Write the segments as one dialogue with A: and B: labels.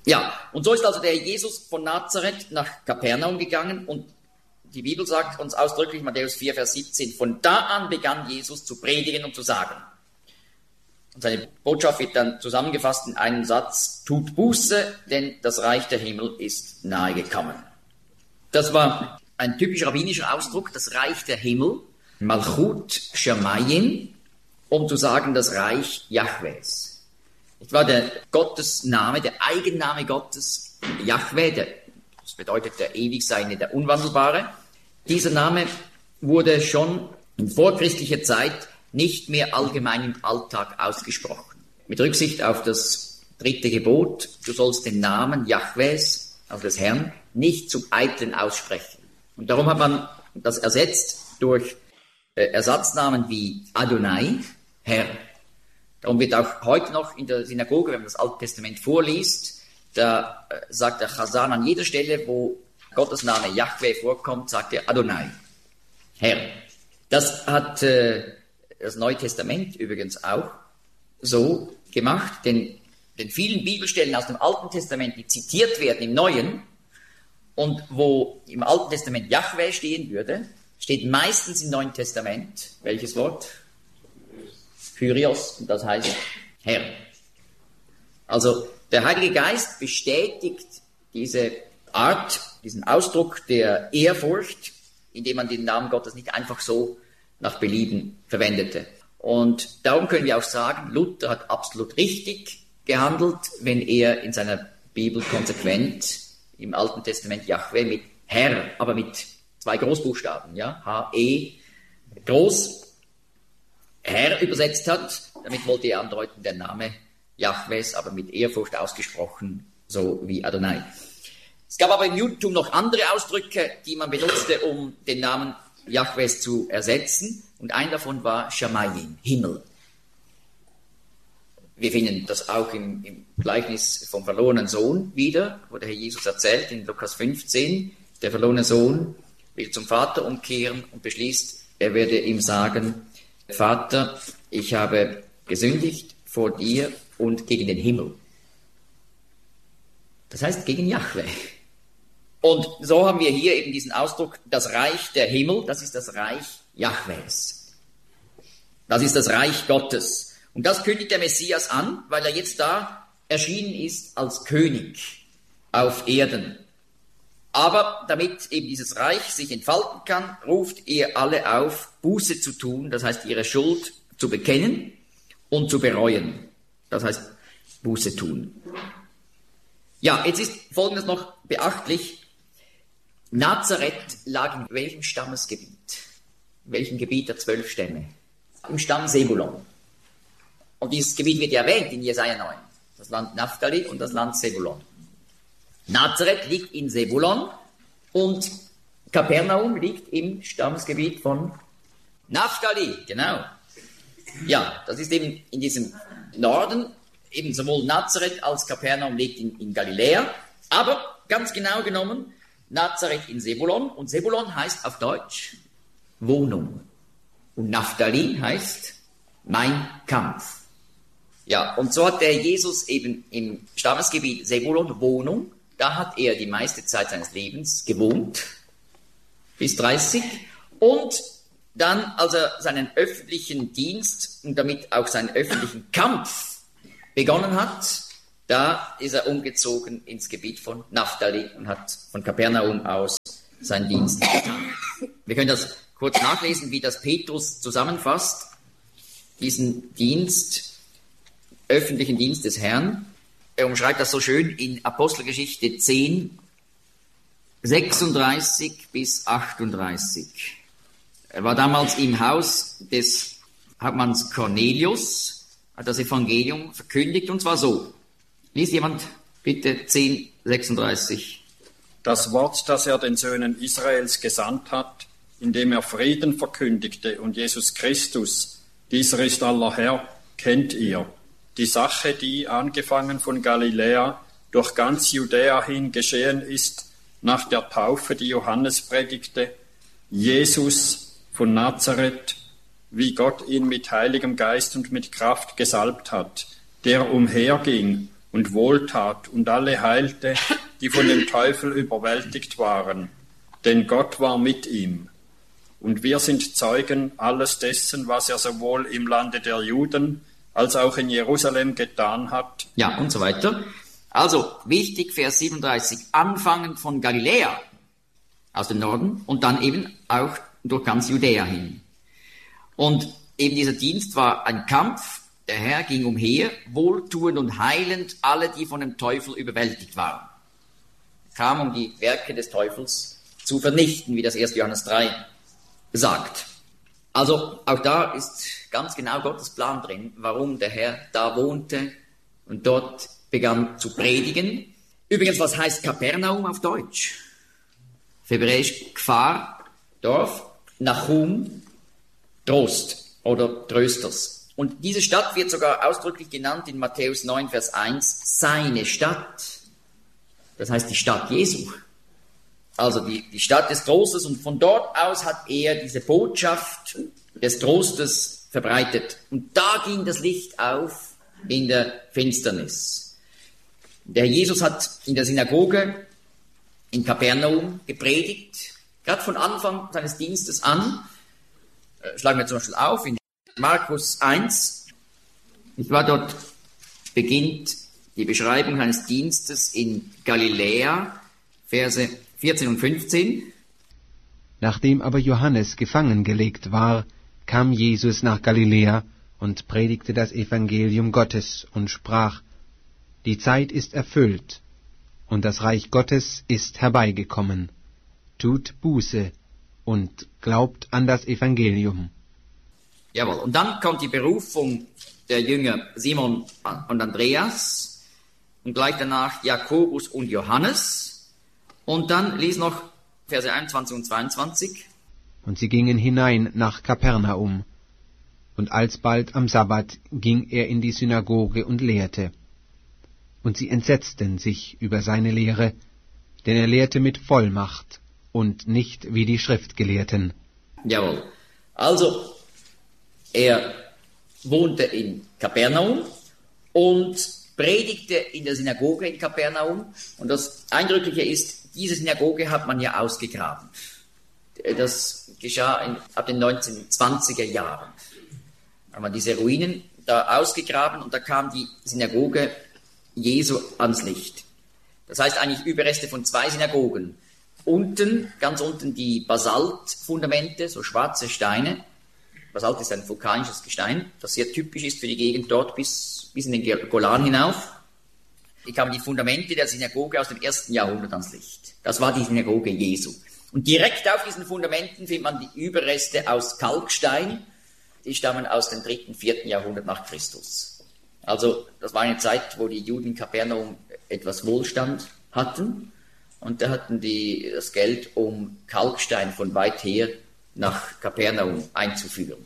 A: Ja, und so ist also der Jesus von Nazareth nach Kapernaum gegangen und die Bibel sagt uns ausdrücklich, Matthäus 4, Vers 17, von da an begann Jesus zu predigen und zu sagen. Und seine Botschaft wird dann zusammengefasst in einem Satz, tut Buße, denn das Reich der Himmel ist nahe gekommen. Das war ein typisch rabbinischer Ausdruck, das Reich der Himmel, Malchut Shamayim, um zu sagen, das Reich Jahwes. Das war der Gottesname, der Eigenname Gottes, Jahwe, das bedeutet der Ewigseine, der Unwandelbare. Dieser Name wurde schon in vorchristlicher Zeit nicht mehr allgemein im Alltag ausgesprochen. Mit Rücksicht auf das 3. Gebot, du sollst den Namen Jahwes, also des Herrn, nicht zum Eitlen aussprechen. Und darum hat man das ersetzt durch Ersatznamen wie Adonai, Herr. Darum wird auch heute noch in der Synagoge, wenn man das Alte Testament vorliest, da sagt der Chazan an jeder Stelle, wo Gottes Name Jahwe vorkommt, sagt er Adonai, Herr. Das hat das Neue Testament übrigens auch so gemacht, denn den vielen Bibelstellen aus dem Alten Testament, die zitiert werden im Neuen und wo im Alten Testament Jahwe stehen würde, steht meistens im Neuen Testament, welches Wort? Kyrios, das heißt Herr. Also der Heilige Geist bestätigt diese Art, diesen Ausdruck der Ehrfurcht, indem man den Namen Gottes nicht einfach so nach Belieben verwendete. Und darum können wir auch sagen, Luther hat absolut richtig gehandelt, wenn er in seiner Bibel konsequent im Alten Testament Jahwe mit Herr, aber mit 2 Großbuchstaben, ja, H-E, groß, Herr übersetzt hat. Damit wollte er andeuten, der Name Jahwes, aber mit Ehrfurcht ausgesprochen, so wie Adonai. Es gab aber im Judentum noch andere Ausdrücke, die man benutzte, um den Namen Jahwes zu ersetzen. Und ein davon war Shamayim, Himmel. Wir finden das auch im Gleichnis vom verlorenen Sohn wieder, wo der Herr Jesus erzählt in Lukas 15, der verlorene Sohn will zum Vater umkehren und beschließt, er werde ihm sagen, Vater, ich habe gesündigt vor dir und gegen den Himmel. Das heißt gegen Jahwe. Und so haben wir hier eben diesen Ausdruck, das Reich der Himmel, das ist das Reich Jahwes. Das ist das Reich Gottes. Und das kündigt der Messias an, weil er jetzt da erschienen ist als König auf Erden. Aber damit eben dieses Reich sich entfalten kann, ruft er alle auf, Buße zu tun, das heißt ihre Schuld zu bekennen und zu bereuen. Das heißt Buße tun. Ja, jetzt ist Folgendes noch beachtlich. Nazareth lag in welchem Stammesgebiet? In welchem Gebiet der 12 Stämme? Im Stamm Sebulon. Und dieses Gebiet wird ja erwähnt in Jesaja 9. Das Land Naphtali und das Land Sebulon. Nazareth liegt in Sebulon und Kapernaum liegt im Stammesgebiet von Naphtali, genau. Ja, das ist eben in diesem Norden, eben sowohl Nazareth als Kapernaum liegt in Galiläa, aber ganz genau genommen Nazareth in Sebulon und Sebulon heißt auf Deutsch Wohnung und Naphtali heißt mein Kampf. Ja, und so hat der Jesus eben im Stammesgebiet Sebulon Wohnung. Da hat er die meiste Zeit seines Lebens gewohnt, bis 30. Und dann, als er seinen öffentlichen Dienst und damit auch seinen öffentlichen Kampf begonnen hat, da ist er umgezogen ins Gebiet von Naphtali und hat von Kapernaum aus seinen Dienst getan. Wir können das kurz nachlesen, wie das Petrus zusammenfasst, diesen Dienst, öffentlichen Dienst des Herrn. Er umschreibt das so schön in Apostelgeschichte 10, 36 bis 38. Er war damals im Haus des Hauptmanns Cornelius, hat das Evangelium verkündigt und zwar so. Liest jemand bitte 10, 36.
B: Das Wort, das er den Söhnen Israels gesandt hat, indem er Frieden verkündigte und Jesus Christus, dieser ist aller Herr, kennt ihr. Die Sache, die angefangen von Galiläa durch ganz Judäa hin geschehen ist, nach der Taufe, die Johannes predigte, Jesus von Nazareth, wie Gott ihn mit Heiligem Geist und mit Kraft gesalbt hat, der umherging und Wohltat und alle heilte, die von dem Teufel überwältigt waren, denn Gott war mit ihm. Und wir sind Zeugen alles dessen, was er sowohl im Lande der Juden als auch in Jerusalem getan hat.
A: Ja, und so weiter. Also, wichtig, Vers 37, anfangend von Galiläa, aus dem Norden, und dann eben auch durch ganz Judäa hin. Und eben dieser Dienst war ein Kampf, der Herr ging umher, wohltuend und heilend alle, die von dem Teufel überwältigt waren. Er kam, um die Werke des Teufels zu vernichten, wie das 1. Johannes 3 sagt. Also auch da ist ganz genau Gottes Plan drin, warum der Herr da wohnte und dort begann zu predigen. Übrigens, was heißt Kapernaum auf Deutsch? Auf Hebräisch Kfar, Dorf, Nachum, Trost oder Trösters. Und diese Stadt wird sogar ausdrücklich genannt in Matthäus 9, Vers 1, seine Stadt. Das heißt die Stadt Jesu. Also die Stadt des Trostes, und von dort aus hat er diese Botschaft des Trostes verbreitet. Und da ging das Licht auf in der Finsternis. Der Jesus hat in der Synagoge in Kapernaum gepredigt, gerade von Anfang seines Dienstes an. Schlagen wir zum Beispiel auf in Markus 1. Dort beginnt die Beschreibung seines Dienstes in Galiläa, Verse 14 und 15.
C: Nachdem aber Johannes gefangen gelegt war, kam Jesus nach Galiläa und predigte das Evangelium Gottes und sprach: Die Zeit ist erfüllt, und das Reich Gottes ist herbeigekommen. Tut Buße und glaubt an das Evangelium.
A: Jawohl, und dann kommt die Berufung der Jünger Simon und Andreas und gleich danach Jakobus und Johannes. Und dann lies noch Verse 21 und 22.
C: Und sie gingen hinein nach Kapernaum. Und alsbald am Sabbat ging er in die Synagoge und lehrte. Und sie entsetzten sich über seine Lehre, denn er lehrte mit Vollmacht und nicht wie die Schriftgelehrten.
A: Jawohl. Also, er wohnte in Kapernaum und predigte in der Synagoge in Kapernaum. Und das Eindrückliche ist, diese Synagoge hat man ja ausgegraben. Das geschah ab den 1920er Jahren. Da hat man diese Ruinen da ausgegraben und da kam die Synagoge Jesu ans Licht. Das heißt eigentlich Überreste von 2 Synagogen. Unten, ganz unten die Basaltfundamente, so schwarze Steine. Basalt ist ein vulkanisches Gestein, das sehr typisch ist für die Gegend dort bis in den Golan hinauf. Hier kamen die Fundamente der Synagoge aus dem 1. Jahrhundert ans Licht. Das war die Synagoge Jesu. Und direkt auf diesen Fundamenten findet man die Überreste aus Kalkstein. Die stammen aus dem 3. und 4. Jahrhundert nach Christus. Also das war eine Zeit, wo die Juden in Kapernaum etwas Wohlstand hatten. Und da hatten die das Geld, um Kalkstein von weit her nach Kapernaum einzuführen.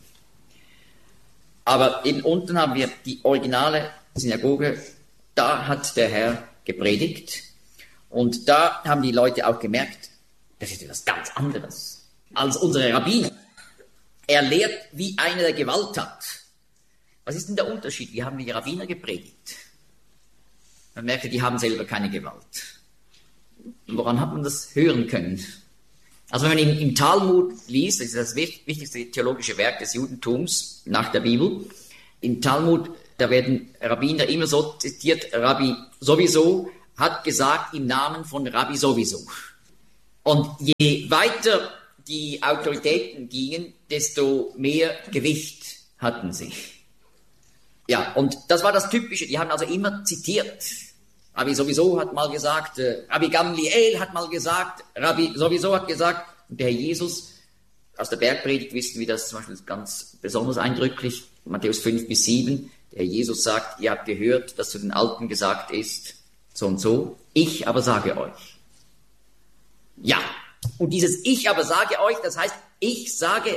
A: Aber eben unten haben wir die originale Synagoge. Da hat der Herr gepredigt und da haben die Leute auch gemerkt, das ist etwas ganz anderes als unsere Rabbiner. Er lehrt, wie einer, der Gewalt hat. Was ist denn der Unterschied? Wie haben die Rabbiner gepredigt? Man merkte, die haben selber keine Gewalt. Woran hat man das hören können? Also wenn man im Talmud liest, das ist das wichtigste theologische Werk des Judentums nach der Bibel, im Talmud, da werden Rabbiner immer so zitiert, Rabbi sowieso hat gesagt im Namen von Rabbi sowieso. Und je weiter die Autoritäten gingen, desto mehr Gewicht hatten sie. Ja, und das war das Typische, die haben also immer zitiert. Rabbi sowieso hat mal gesagt, Rabbi Gamliel hat mal gesagt, Rabbi sowieso hat gesagt, und der Herr Jesus, aus der Bergpredigt wissen wir das zum Beispiel ganz besonders eindrücklich, Matthäus 5 bis 7, der Herr Jesus sagt, ihr habt gehört, dass zu den Alten gesagt ist, so und so, ich aber sage euch. Ja, und dieses Ich aber sage euch, das heißt, ich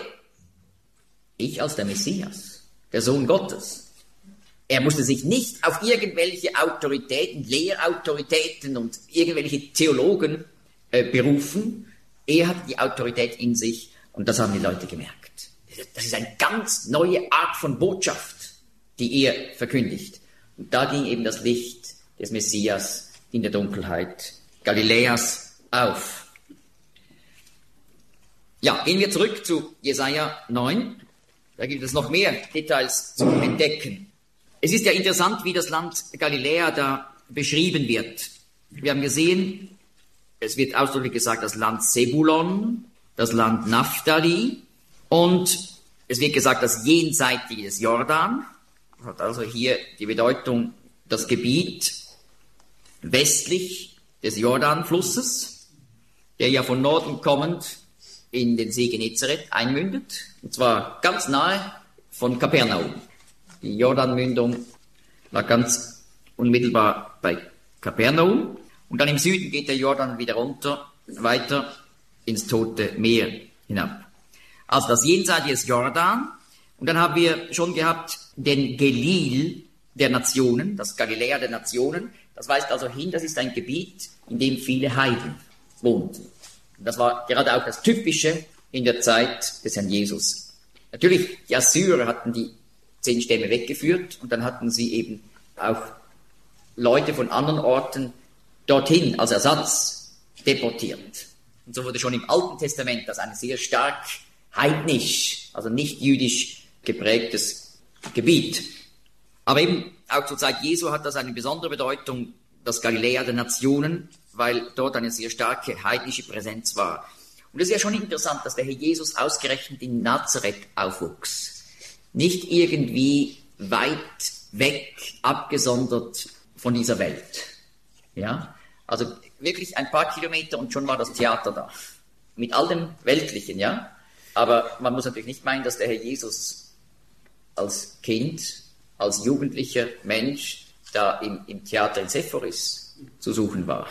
A: als der Messias, der Sohn Gottes. Er musste sich nicht auf irgendwelche Autoritäten, Lehrautoritäten und irgendwelche Theologen berufen. Er hatte die Autorität in sich und das haben die Leute gemerkt. Das ist eine ganz neue Art von Botschaft, die er verkündigt. Und da ging eben das Licht des Messias in der Dunkelheit Galiläas auf. Ja, gehen wir zurück zu Jesaja 9. Da gibt es noch mehr Details zu entdecken. Es ist ja interessant, wie das Land Galiläa da beschrieben wird. Wir haben gesehen, es wird ausdrücklich gesagt, das Land Sebulon, das Land Naphtali und es wird gesagt, das Jenseitige des Jordan. Das hat also hier die Bedeutung, das Gebiet westlich des Jordanflusses, der ja von Norden kommend in den See Genezareth einmündet, und zwar ganz nahe von Kapernaum. Die Jordanmündung lag ganz unmittelbar bei Kapernaum und dann im Süden geht der Jordan wieder runter, weiter ins Tote Meer hinab. Also das Jenseitige des Jordan, und dann haben wir schon gehabt den Gelil der Nationen, das Galiläa der Nationen. Das weist also hin, das ist ein Gebiet, in dem viele Heiden wohnten. Und das war gerade auch das Typische in der Zeit des Herrn Jesus. Natürlich, die Assyrer hatten die 10 Stämme weggeführt und dann hatten sie eben auch Leute von anderen Orten dorthin als Ersatz deportiert. Und so wurde schon im Alten Testament das ein sehr stark heidnisch, also nicht jüdisch geprägtes Gebiet. Aber eben auch zur Zeit Jesu hat das eine besondere Bedeutung, das Galiläa der Nationen, weil dort eine sehr starke heidnische Präsenz war. Und es ist ja schon interessant, dass der Herr Jesus ausgerechnet in Nazareth aufwuchs. Nicht irgendwie weit weg, abgesondert von dieser Welt. Ja? Also wirklich ein paar Kilometer und schon war das Theater da. Mit all dem Weltlichen, ja. Aber man muss natürlich nicht meinen, dass der Herr Jesus als Kind, als jugendlicher Mensch da im Theater in Sephoris zu suchen war.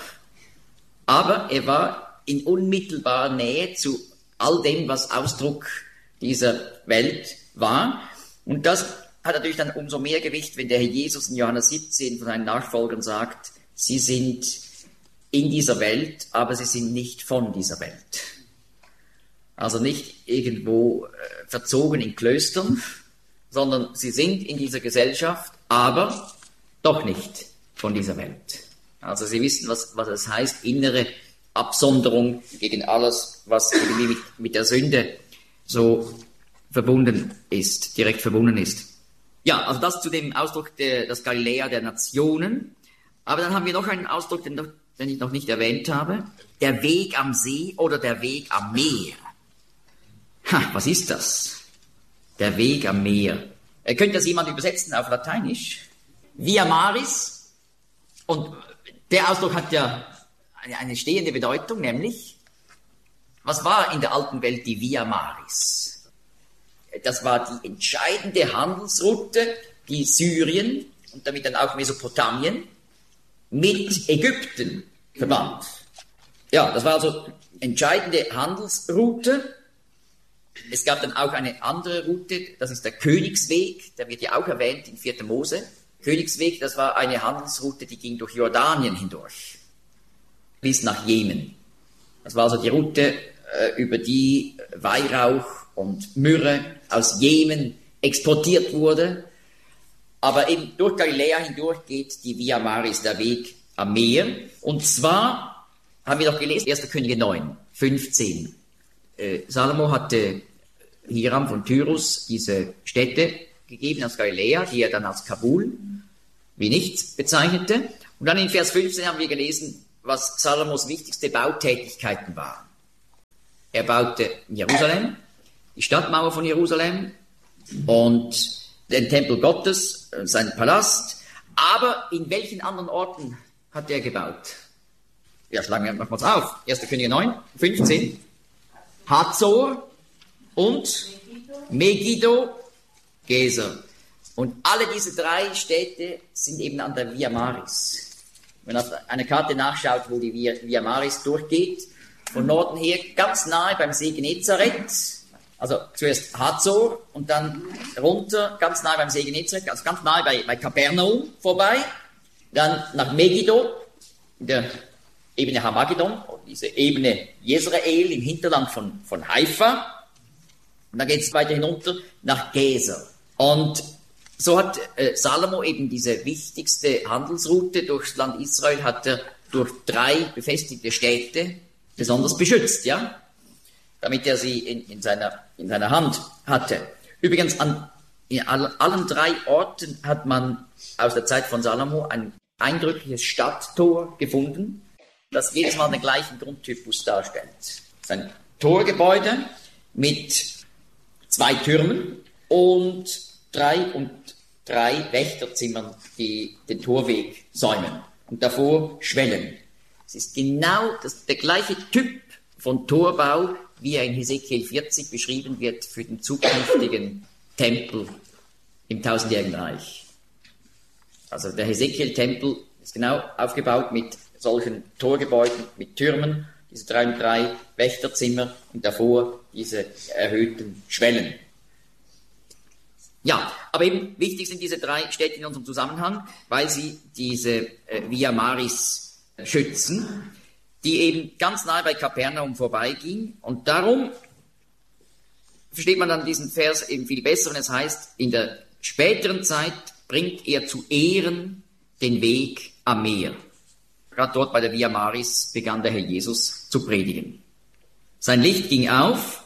A: Aber er war in unmittelbarer Nähe zu all dem, was Ausdruck dieser Welt war. Und das hat natürlich dann umso mehr Gewicht, wenn der Herr Jesus in Johannes 17 von seinen Nachfolgern sagt, sie sind in dieser Welt, aber sie sind nicht von dieser Welt. Also nicht irgendwo verzogen in Klöstern, sondern sie sind in dieser Gesellschaft, aber doch nicht von dieser Welt. Also sie wissen, was es heißt, innere Absonderung gegen alles, was irgendwie mit der Sünde so verbunden ist, direkt verbunden ist. Ja, also das zu dem Ausdruck das Galiläa der Nationen. Aber dann haben wir noch einen Ausdruck, den ich noch nicht erwähnt habe. Der Weg am See oder der Weg am Meer. Was ist das? Der Weg am Meer. Könnte das jemand übersetzen auf Lateinisch? Via Maris. Und der Ausdruck hat ja eine stehende Bedeutung, nämlich, was war in der alten Welt die Via Maris? Das war die entscheidende Handelsroute, die Syrien und damit dann auch Mesopotamien mit Ägypten verband. Ja, das war also entscheidende Handelsroute. Es gab dann auch eine andere Route, das ist der Königsweg, der wird ja auch erwähnt in 4. Mose. Königsweg, das war eine Handelsroute, die ging durch Jordanien hindurch, bis nach Jemen. Das war also die Route, über die Weihrauch und Myrrhe aus Jemen exportiert wurde. Aber eben durch Galiläa hindurch geht die Via Maris, der Weg am Meer. Und zwar haben wir doch gelesen, 1. Könige 9, 15. Salomo hatte Hiram von Tyrus diese Städte gegeben aus Galiläa, die er dann als Kabul wie nichts bezeichnete. Und dann in Vers 15 haben wir gelesen, was Salomos wichtigste Bautätigkeiten waren. Er baute Jerusalem, die Stadtmauer von Jerusalem und den Tempel Gottes, seinen Palast. Aber in welchen anderen Orten hat er gebaut? Ja, schlagen wir nochmals auf. 1. Könige 9, 15. Hazor und Megiddo, Gezer. Und alle diese 3 Städte sind eben an der Via Maris. Wenn man auf einer Karte nachschaut, wo die Via Maris durchgeht, von Norden her ganz nahe beim See Genezareth, also zuerst Hazor und dann runter, ganz nahe beim See Genezareth, also ganz nahe bei Kapernaum vorbei, dann nach Megiddo, in der Ebene Hamagedon, diese Ebene Jezreel im Hinterland von Haifa, und dann geht es weiter hinunter nach Gezer. Und so hat Salomo eben diese wichtigste Handelsroute durchs Land Israel, hat er durch 3 befestigte Städte besonders beschützt, ja, damit er sie in seiner Hand hatte. Übrigens, in allen 3 Orten hat man aus der Zeit von Salomo ein eindrückliches Stadttor gefunden, das jedes Mal den gleichen Grundtypus darstellt. Es ist ein Torgebäude mit 2 Türmen und 3 Wächterzimmern, die den Torweg säumen und davor Schwellen. Es ist genau der gleiche Typ von Torbau, wie er in Hesekiel 40 beschrieben wird für den zukünftigen Tempel im tausendjährigen Reich. Also der Hesekiel-Tempel ist genau aufgebaut mit solchen Torgebäuden, mit Türmen, diese 3 Wächterzimmer und davor diese erhöhten Schwellen. Ja, aber eben wichtig sind diese 3 Städte in unserem Zusammenhang, weil sie diese Via Maris schützen, die eben ganz nahe bei Kapernaum vorbeiging. Und darum versteht man dann diesen Vers eben viel besser, wenn es heißt, in der späteren Zeit bringt er zu Ehren den Weg am Meer. Gerade dort bei der Via Maris begann der Herr Jesus zu predigen. Sein Licht ging auf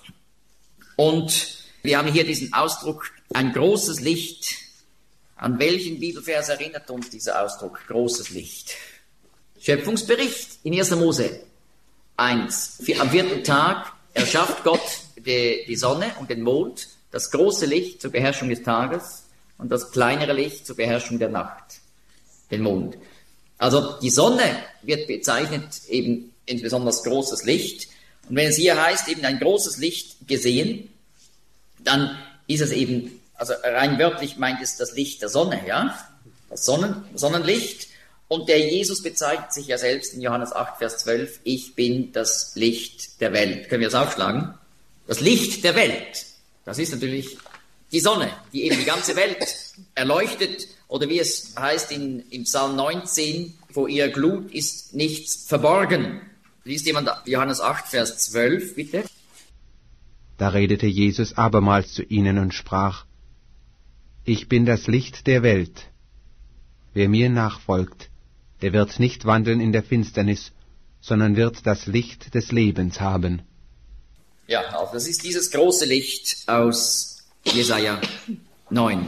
A: und wir haben hier diesen Ausdruck, ein großes Licht. An welchen Bibelvers erinnert uns dieser Ausdruck, großes Licht? Schöpfungsbericht in 1. Mose 1. Am 4. Tag erschafft Gott die Sonne und den Mond, das große Licht zur Beherrschung des Tages und das kleinere Licht zur Beherrschung der Nacht, den Mond. Also die Sonne wird bezeichnet eben insbesondere als großes Licht. Und wenn es hier heißt, eben ein großes Licht gesehen, dann ist es eben, also rein wörtlich meint es das Licht der Sonne, ja, das Sonnenlicht. Und der Jesus bezeichnet sich ja selbst in Johannes 8, Vers 12, ich bin das Licht der Welt. Können wir das aufschlagen? Das Licht der Welt, das ist natürlich die Sonne, die eben die ganze Welt erleuchtet. Oder wie es heißt im Psalm 19, vor ihrer Glut ist nichts verborgen. Liest jemand Johannes 8, Vers 12, bitte?
C: Da redete Jesus abermals zu ihnen und sprach, ich bin das Licht der Welt. Wer mir nachfolgt, der wird nicht wandeln in der Finsternis, sondern wird das Licht des Lebens haben.
A: Ja, also das ist dieses große Licht aus Jesaja 9.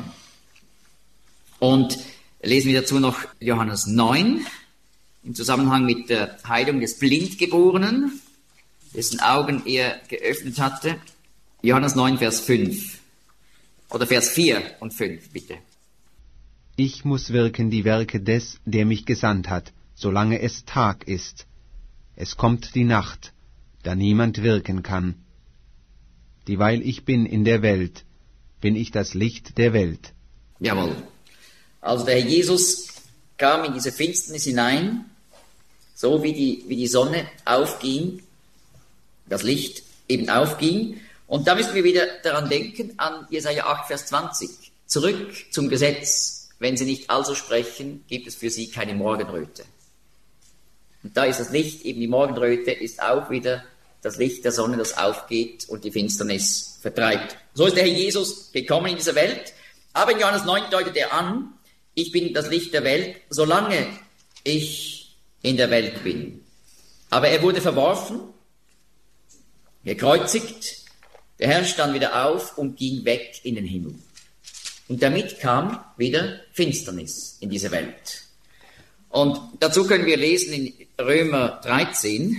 A: Und lesen wir dazu noch Johannes 9 im Zusammenhang mit der Heilung des Blindgeborenen, dessen Augen er geöffnet hatte. Johannes 9, Vers 5. Oder Vers 4 und 5, bitte.
C: Ich muß wirken die Werke des, der mich gesandt hat, solange es Tag ist. Es kommt die Nacht, da niemand wirken kann. Dieweil ich bin in der Welt, bin ich das Licht der Welt.
A: Jawohl. Also der Herr Jesus kam in diese Finsternis hinein, so wie die Sonne aufging, das Licht eben aufging. Und da müssen wir wieder daran denken, an Jesaja 8, Vers 20. Zurück zum Gesetz. Wenn sie nicht also sprechen, gibt es für sie keine Morgenröte. Und da ist das Licht, eben die Morgenröte, ist auch wieder das Licht der Sonne, das aufgeht und die Finsternis vertreibt. So ist der Herr Jesus gekommen in diese Welt. Aber in Johannes 9 deutet er an, ich bin das Licht der Welt, solange ich in der Welt bin. Aber er wurde verworfen, gekreuzigt, der Herr stand wieder auf und ging weg in den Himmel. Und damit kam wieder Finsternis in diese Welt. Und dazu können wir lesen in Römer 13,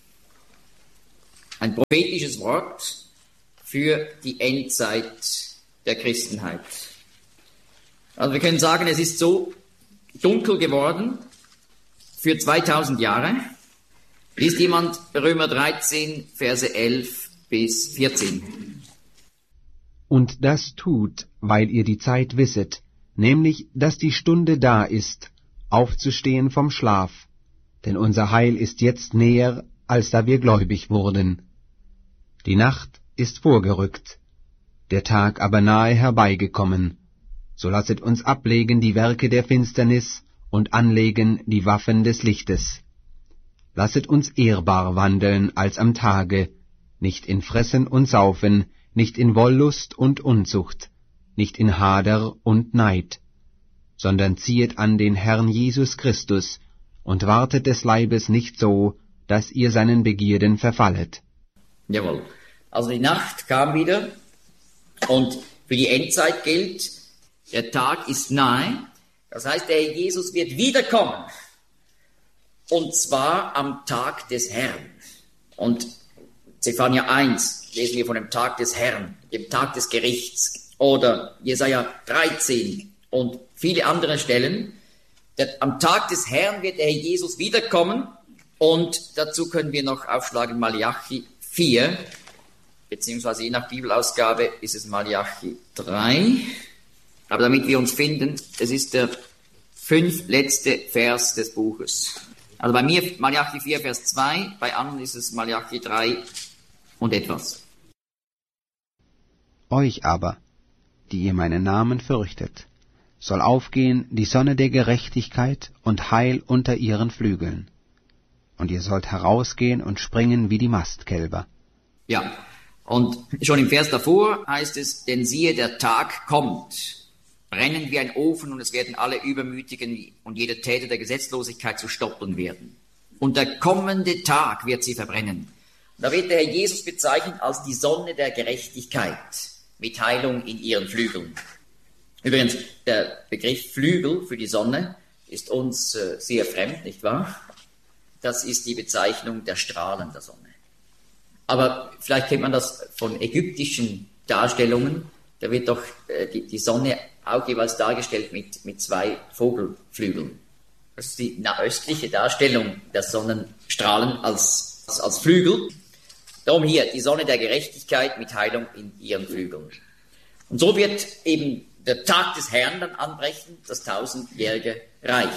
A: ein prophetisches Wort für die Endzeit der Christenheit. Also wir können sagen, es ist so dunkel geworden für 2000 Jahre. Liest jemand Römer 13, Verse 11 bis 14.
C: Und das tut, weil ihr die Zeit wisset, nämlich, dass die Stunde da ist, aufzustehen vom Schlaf, denn unser Heil ist jetzt näher, als da wir gläubig wurden. Die Nacht ist vorgerückt, der Tag aber nahe herbeigekommen. So lasset uns ablegen die Werke der Finsternis und anlegen die Waffen des Lichtes. Lasset uns ehrbar wandeln als am Tage, nicht in Fressen und Saufen, nicht in Wollust und Unzucht, nicht in Hader und Neid, sondern ziehet an den Herrn Jesus Christus und wartet des Leibes nicht so, dass ihr seinen Begierden verfallet.
A: Jawohl. Also die Nacht kam wieder und für die Endzeit gilt, der Tag ist nahe. Das heißt, der Herr Jesus wird wiederkommen. Und zwar am Tag des Herrn. Und Zephania 1 lesen wir von dem Tag des Herrn, dem Tag des Gerichts. Oder Jesaja 13 und viele andere Stellen. Am Tag des Herrn wird der Herr Jesus wiederkommen. Und dazu können wir noch aufschlagen Malachi 4, beziehungsweise je nach Bibelausgabe ist es Malachi 3. Aber damit wir uns finden, es ist der 5. letzte Vers des Buches. Also bei mir Malachi 4, Vers 2, bei anderen ist es Malachi 3 und etwas.
C: Euch aber, die ihr meinen Namen fürchtet, soll aufgehen die Sonne der Gerechtigkeit und Heil unter ihren Flügeln. Und ihr sollt herausgehen und springen wie die Mastkälber.
A: Ja, und schon im Vers davor heißt es, denn siehe, der Tag kommt, brennen wie ein Ofen, und es werden alle Übermütigen und jeder Täter der Gesetzlosigkeit zu Stoppeln werden. Und der kommende Tag wird sie verbrennen. Und da wird der Herr Jesus bezeichnet als die Sonne der Gerechtigkeit mit Heilung in ihren Flügeln. Übrigens, der Begriff Flügel für die Sonne ist uns sehr fremd, nicht wahr? Das ist die Bezeichnung der Strahlen der Sonne. Aber vielleicht kennt man das von ägyptischen Darstellungen. Da wird doch die Sonne auch jeweils dargestellt mit 2 Vogelflügeln. Das ist die östliche Darstellung der Sonnenstrahlen als Flügel. Darum hier, die Sonne der Gerechtigkeit mit Heilung in ihren Flügeln. Und so wird eben der Tag des Herrn dann anbrechen, das 1000-jährige Reich.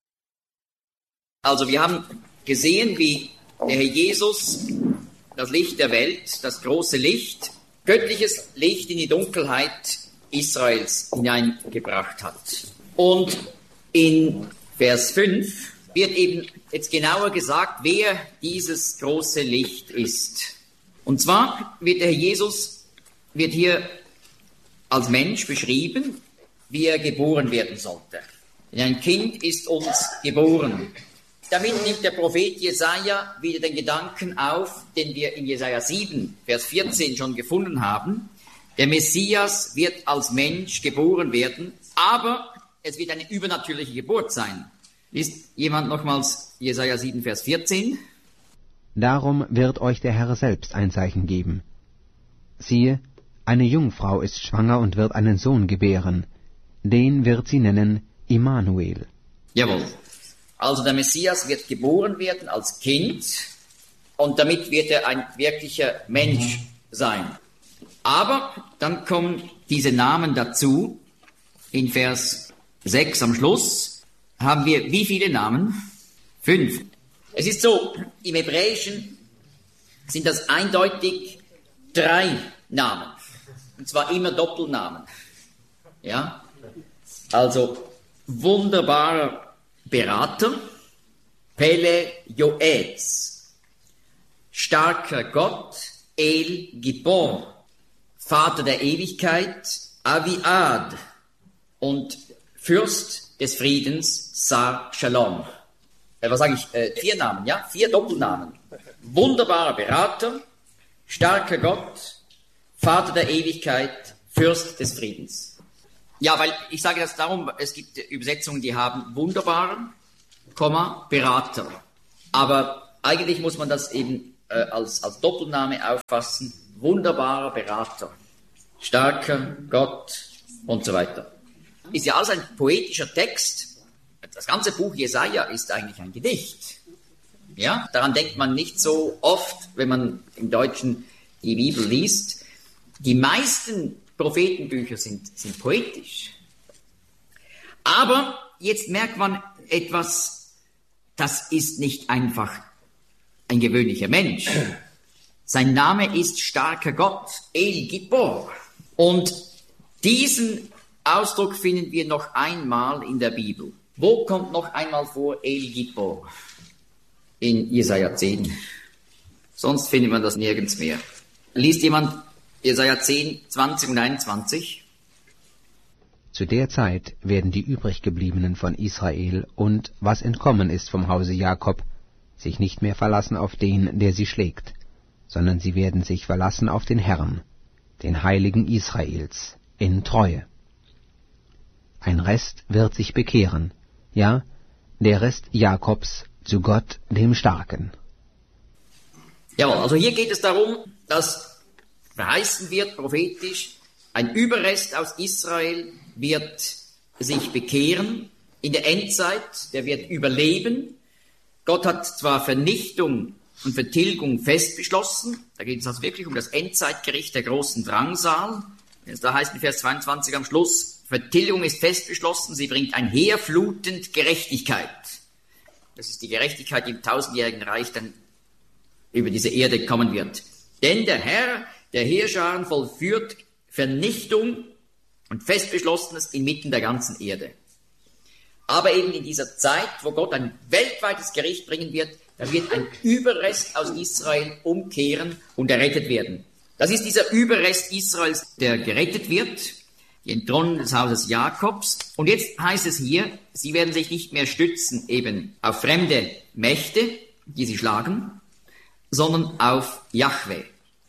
A: Also wir haben gesehen, wie der Herr Jesus das Licht der Welt, das große Licht, göttliches Licht in die Dunkelheit Israels hineingebracht hat. Und in Vers 5 wird eben jetzt genauer gesagt, wer dieses große Licht ist. Und zwar wird der Herr Jesus hier als Mensch beschrieben, wie er geboren werden sollte. Denn ein Kind ist uns geboren. Damit nimmt der Prophet Jesaja wieder den Gedanken auf, den wir in Jesaja 7, Vers 14 schon gefunden haben. Der Messias wird als Mensch geboren werden, aber es wird eine übernatürliche Geburt sein. Liest jemand nochmals Jesaja 7, Vers 14?
C: Darum wird euch der Herr selbst ein Zeichen geben. Siehe, eine Jungfrau ist schwanger und wird einen Sohn gebären. Den wird sie nennen Immanuel.
A: Jawohl. Also der Messias wird geboren werden als Kind und damit wird er ein wirklicher Mensch sein. Aber dann kommen diese Namen dazu. In Vers 6 am Schluss haben wir wie viele Namen? 5. Es ist so, im Hebräischen sind das eindeutig 3 Namen. Und zwar immer Doppelnamen. Ja? Also wunderbarer Berater, Pele Yoetz, starker Gott, El Gibor, Vater der Ewigkeit, Aviad und Fürst des Friedens, Sar Shalom. Was sage ich? 4 Namen, ja? 4 Doppelnamen. Wunderbarer Berater, starker Gott, Vater der Ewigkeit, Fürst des Friedens. Ja, weil ich sage das darum, es gibt Übersetzungen, die haben wunderbaren, Berater. Aber eigentlich muss man das eben als Doppelname auffassen. Wunderbarer Berater, starker Gott und so weiter. Ist ja alles ein poetischer Text. Das ganze Buch Jesaja ist eigentlich ein Gedicht. Ja, daran denkt man nicht so oft, wenn man im Deutschen die Bibel liest. Die meisten Prophetenbücher sind poetisch. Aber jetzt merkt man etwas, das ist nicht einfach ein gewöhnlicher Mensch. Sein Name ist starker Gott, El Gibor. Und diesen Ausdruck finden wir noch einmal in der Bibel. Wo kommt noch einmal vor El Gibor? In Jesaja 10. Sonst findet man das nirgends mehr. Liest jemand Jesaja 10, 20 und 21?
C: Zu der Zeit werden die übriggebliebenen von Israel und was entkommen ist vom Hause Jakob, sich nicht mehr verlassen auf den, der sie schlägt, sondern sie werden sich verlassen auf den Herrn, den Heiligen Israels, in Treue. Ein Rest wird sich bekehren, ja, der Rest Jakobs zu Gott, dem Starken.
A: Jawohl, also hier geht es darum, dass verheißen wird, prophetisch, ein Überrest aus Israel wird sich bekehren in der Endzeit, der wird überleben. Gott hat zwar Vernichtung und Vertilgung fest beschlossen, da geht es also wirklich um das Endzeitgericht der großen Drangsal. Da heißt in Vers 22 am Schluss, Vertilgung ist fest beschlossen, sie bringt einherflutend Gerechtigkeit. Das ist die Gerechtigkeit, die im 1000-jährigen Reich dann über diese Erde kommen wird. Denn der Herr der Heerscharen vollführt Vernichtung und Festbeschlossenes inmitten der ganzen Erde. Aber eben in dieser Zeit, wo Gott ein weltweites Gericht bringen wird, da wird ein Überrest aus Israel umkehren und errettet werden. Das ist dieser Überrest Israels, der gerettet wird, die Enthronung des Hauses Jakobs. Und jetzt heißt es hier, sie werden sich nicht mehr stützen eben auf fremde Mächte, die sie schlagen, sondern auf Jahwe,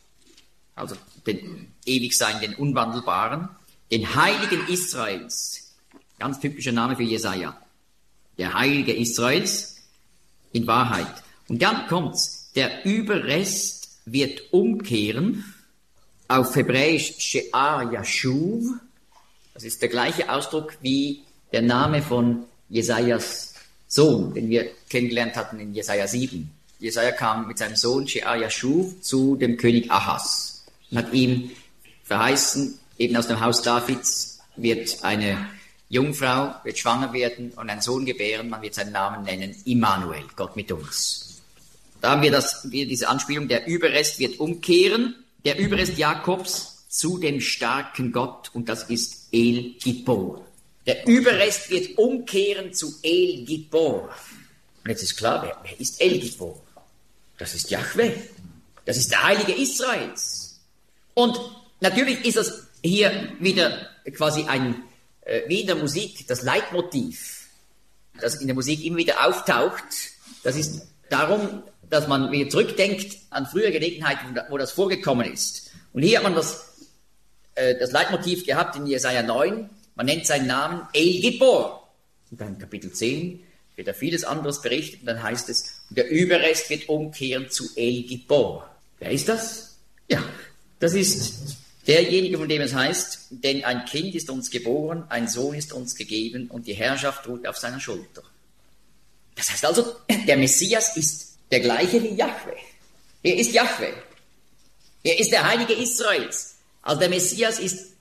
A: also den Ewigsein, den Unwandelbaren, den Heiligen Israels. Ganz typischer Name für Jesaja. Der Heilige Israels in Wahrheit. Und dann kommt's. Der Überrest wird umkehren. Auf Hebräisch She'ar Yashuv. Das ist der gleiche Ausdruck wie der Name von Jesajas Sohn, den wir kennengelernt hatten in Jesaja 7. Jesaja kam mit seinem Sohn She'ar Yashuv zu dem König Ahas und hat ihm verheißen, eben aus dem Haus Davids wird eine Jungfrau, wird schwanger werden und einen Sohn gebären, man wird seinen Namen nennen, Immanuel, Gott mit uns. Da haben wir diese Anspielung, der Überrest wird umkehren, der Überrest Jakobs zu dem starken Gott, und das ist El Gibbor. Der Überrest wird umkehren zu El Gibbor. Und jetzt ist klar, wer ist El Gibbor? Das ist Jahwe. Das ist der Heilige Israels. Und natürlich ist das hier wieder quasi wie in der Musik, das Leitmotiv, das in der Musik immer wieder auftaucht. Das ist darum, dass man wieder zurückdenkt an frühere Gelegenheiten, wo das vorgekommen ist. Und hier hat man das Leitmotiv gehabt in Jesaja 9. Man nennt seinen Namen El Gibbor. Und dann in Kapitel 10 wird da vieles anderes berichtet. Und dann heißt es, der Überrest wird umkehren zu El Gibbor. Wer ist das? Ja, das ist derjenige, von dem es heißt, denn ein Kind ist uns geboren, ein Sohn ist uns gegeben und die Herrschaft ruht auf seiner Schulter. Das heißt also, der Messias ist der gleiche wie Jahwe. Er ist Jahwe. Er ist der Heilige Israels. Also der Messias ist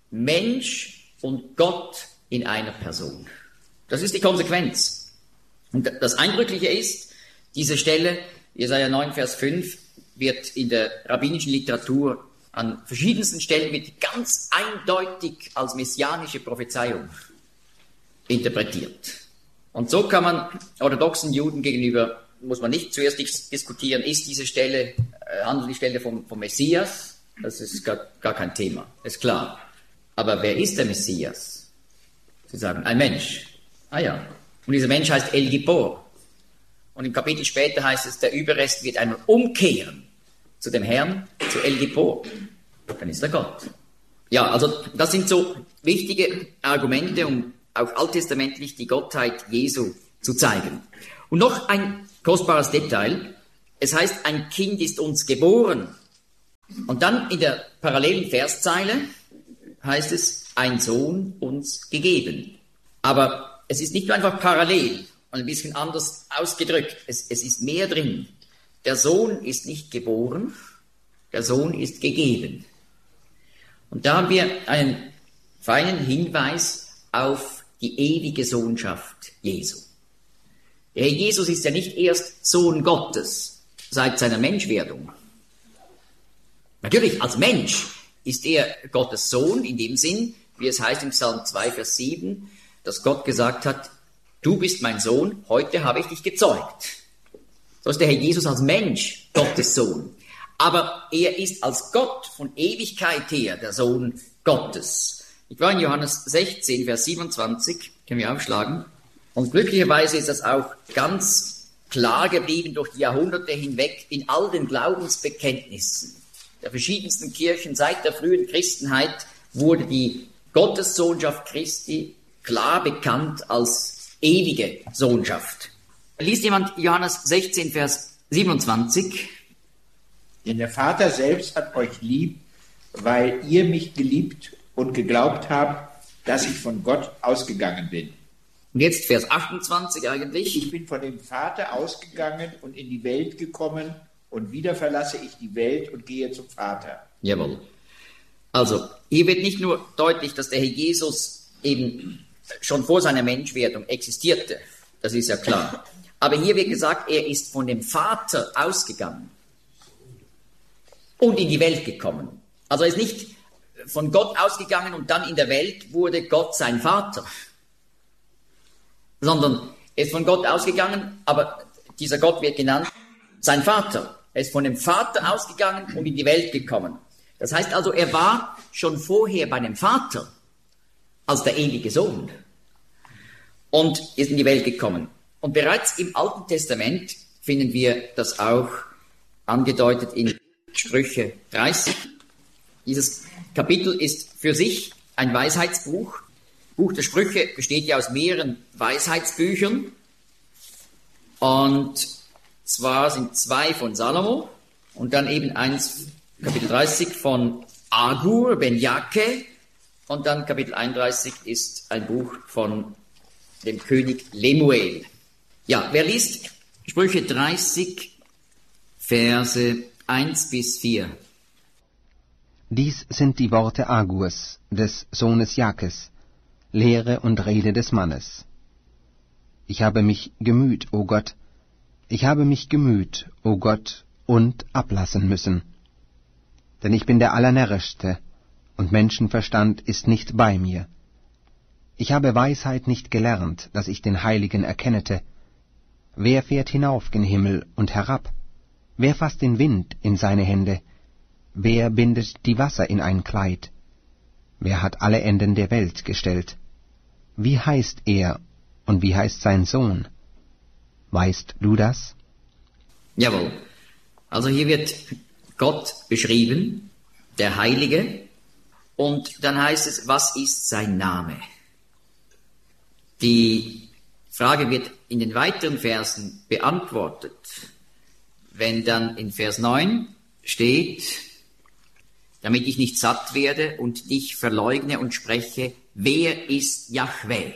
A: Mensch und Gott in einer Person. Das ist die Konsequenz. Und das Eindrückliche ist, diese Stelle, Jesaja 9, Vers 5, wird in der rabbinischen Literatur an verschiedensten Stellen wird ganz eindeutig als messianische Prophezeiung interpretiert. Und so kann man orthodoxen Juden gegenüber, muss man nicht zuerst diskutieren, ist diese Stelle, handelt die Stelle vom Messias? Das ist gar kein Thema, ist klar. Aber wer ist der Messias? Sie sagen, ein Mensch. Ah ja. Und dieser Mensch heißt El Gibbor. Und im Kapitel später heißt es, der Überrest wird einmal umkehren zu dem Herrn, zu El Gibbor. Dann ist er Gott. Ja, also das sind so wichtige Argumente, um auch alttestamentlich die Gottheit Jesu zu zeigen. Und noch ein kostbares Detail. Es heißt, ein Kind ist uns geboren. Und dann in der parallelen Verszeile heißt es, ein Sohn uns gegeben. Aber es ist nicht nur einfach parallel und ein bisschen anders ausgedrückt. Es ist mehr drin. Der Sohn ist nicht geboren, der Sohn ist gegeben. Und da haben wir einen feinen Hinweis auf die ewige Sohnschaft Jesu. Der Herr Jesus ist ja nicht erst Sohn Gottes seit seiner Menschwerdung. Natürlich, als Mensch ist er Gottes Sohn in dem Sinn, wie es heißt im Psalm 2, Vers 7, dass Gott gesagt hat, du bist mein Sohn, heute habe ich dich gezeugt. So ist der Herr Jesus als Mensch Gottes Sohn. Aber er ist als Gott von Ewigkeit her der Sohn Gottes. Ich war in Johannes 16, Vers 27, können wir aufschlagen. Und glücklicherweise ist das auch ganz klar geblieben durch die Jahrhunderte hinweg in all den Glaubensbekenntnissen der verschiedensten Kirchen. Seit der frühen Christenheit wurde die Gottessohnschaft Christi klar bekannt als ewige Sohnschaft. Liest jemand Johannes 16, Vers 27?
D: Denn der Vater selbst hat euch lieb, weil ihr mich geliebt und geglaubt habt, dass ich von Gott ausgegangen bin.
A: Und jetzt Vers 28 eigentlich.
D: Ich bin von dem Vater ausgegangen und in die Welt gekommen und wieder verlasse ich die Welt und gehe zum Vater.
A: Jawohl. Also, hier wird nicht nur deutlich, dass der Herr Jesus eben schon vor seiner Menschwerdung existierte. Das ist ja klar. Aber hier wird gesagt, er ist von dem Vater ausgegangen und in die Welt gekommen. Also er ist nicht von Gott ausgegangen und dann in der Welt wurde Gott sein Vater. Sondern er ist von Gott ausgegangen, aber dieser Gott wird genannt sein Vater. Er ist von dem Vater ausgegangen und in die Welt gekommen. Das heißt also, er war schon vorher bei dem Vater als der ewige Sohn und ist in die Welt gekommen. Und bereits im Alten Testament finden wir das auch angedeutet in Sprüche 30. Dieses Kapitel ist für sich ein Weisheitsbuch. Buch der Sprüche besteht ja aus mehreren Weisheitsbüchern. Und zwar sind 2 von Salomo und dann eben eins, Kapitel 30 von Agur ben Jake. Und dann Kapitel 31 ist ein Buch von dem König Lemuel. Ja, wer liest Sprüche 30, Verse 1 bis 4?
C: Dies sind die Worte Agurs, des Sohnes Jakes, Lehre und Rede des Mannes. Ich habe mich gemüht, o Gott, ich habe mich gemüht, o Gott, und ablassen müssen. Denn ich bin der Allernärrischste, und Menschenverstand ist nicht bei mir. Ich habe Weisheit nicht gelernt, dass ich den Heiligen erkennete. Wer fährt hinauf gen Himmel und herab? Wer fasst den Wind in seine Hände? Wer bindet die Wasser in ein Kleid? Wer hat alle Enden der Welt gestellt? Wie heißt er und wie heißt sein Sohn? Weißt du das?
A: Jawohl. Also hier wird Gott beschrieben, der Heilige, und dann heißt es, was ist sein Name? Die Frage wird in den weiteren Versen beantwortet, wenn dann in Vers 9 steht, damit ich nicht satt werde und dich verleugne und spreche, wer ist Jahwe?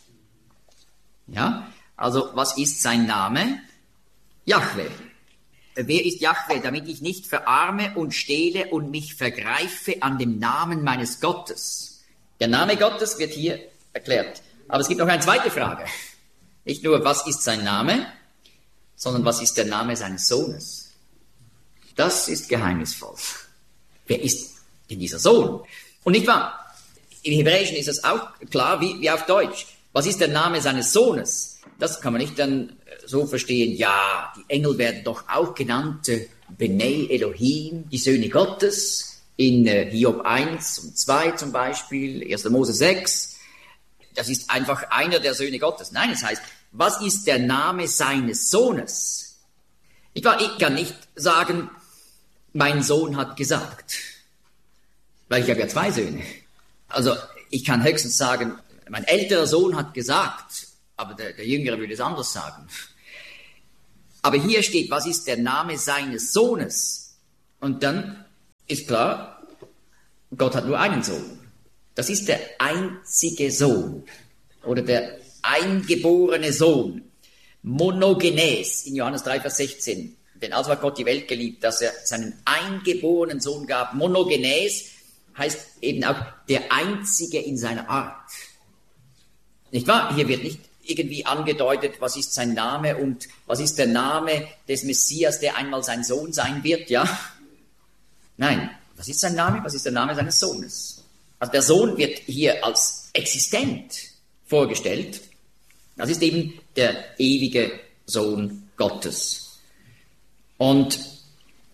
A: Ja, also was ist sein Name? Jahwe. Wer ist Jahwe, damit ich nicht verarme und stehle und mich vergreife an dem Namen meines Gottes? Der Name Gottes wird hier erklärt. Aber es gibt noch eine zweite Frage. Nicht nur, was ist sein Name, sondern was ist der Name seines Sohnes? Das ist geheimnisvoll. Wer ist denn dieser Sohn? Und nicht wahr? Im Hebräischen ist es auch klar wie auf Deutsch. Was ist der Name seines Sohnes? Das kann man nicht dann so verstehen, ja, die Engel werden doch auch genannt Bnei Elohim, die Söhne Gottes, in Hiob 1 und 2 zum Beispiel, 1. Mose 6. Das ist einfach einer der Söhne Gottes. Nein, es heißt, was ist der Name seines Sohnes? Ich kann nicht sagen, mein Sohn hat gesagt, weil ich habe ja 2 Söhne. Also ich kann höchstens sagen, mein älterer Sohn hat gesagt, aber der Jüngere würde es anders sagen. Aber hier steht, was ist der Name seines Sohnes? Und dann ist klar, Gott hat nur einen Sohn. Das ist der einzige Sohn oder der eingeborene Sohn. Monogenes in Johannes 3, Vers 16. Denn also hat Gott die Welt geliebt, dass er seinen eingeborenen Sohn gab. Monogenes heißt eben auch der Einzige in seiner Art. Nicht wahr? Hier wird nicht irgendwie angedeutet, was ist sein Name und was ist der Name des Messias, der einmal sein Sohn sein wird, ja? Nein, was ist sein Name? Was ist der Name seines Sohnes? Also der Sohn wird hier als existent vorgestellt. Das ist eben der ewige Sohn Gottes. Und